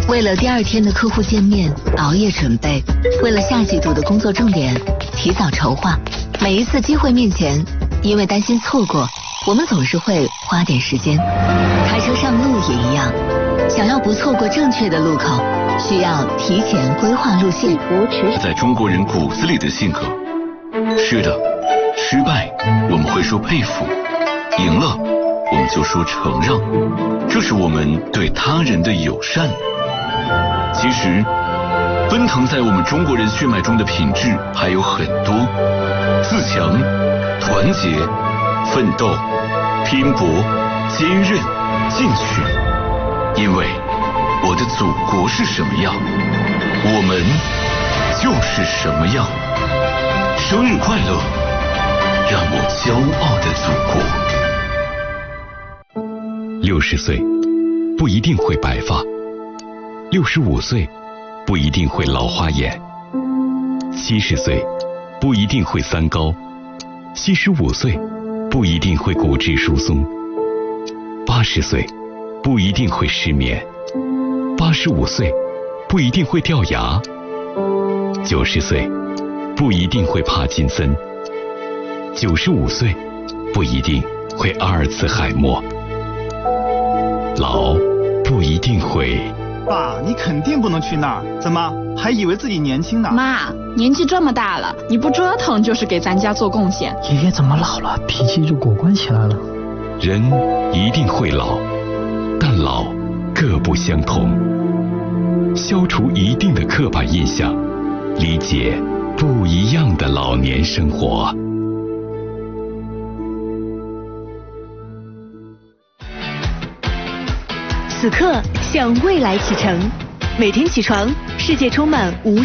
为了第2天的客户见面熬夜准备，为了下季度的工作重点提早筹划。每一次机会面前，因为担心错过，我们总是会花点时间。开车上路也一样，想要不错过正确的路口，需要提前规划路线。 在中国人骨子里的性格。是的，失败我们会说佩服，赢了我们就说承让，这是我们对他人的友善。其实奔腾在我们中国人血脉中的品质还有很多：自强、团结、奋斗、拼搏、坚韧、进取。因为我的祖国是什么样，我们就是什么样。生日快乐，让我骄傲的祖国。 60岁不一定会白发，65岁不一定会老花眼，70岁不一定会三高，75岁不一定会骨质疏松，80岁不一定会失眠，85岁不一定会掉牙，90岁不一定会帕金森，95岁不一定会阿尔茨海默，老不一定会。 爸，你肯定不能去那儿，怎么还以为自己年轻呢？ 妈，年纪这么大了，你不折腾就是给咱家做贡献。 爷爷怎么老了，脾气就果断起来了？ 人一定会老，但老各不相同。消除一定的刻板印象，理解不一样的老年生活。 此刻向未来启程，每天起床，世界充满无